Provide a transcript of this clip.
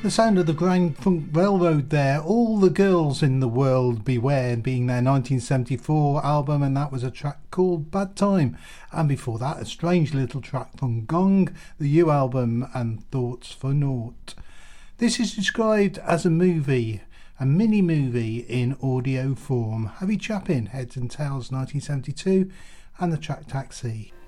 The sound of the Grand Funk Railroad there, All the Girls in the World Beware, being their 1974 album, and that was a track called Bad Time. And before that, a strange little track from Gong, the U album, and Thoughts for Naught. This is described as a movie, a mini movie in audio form. Heavy Chappin, Heads and Tails 1972, and the track Taxi.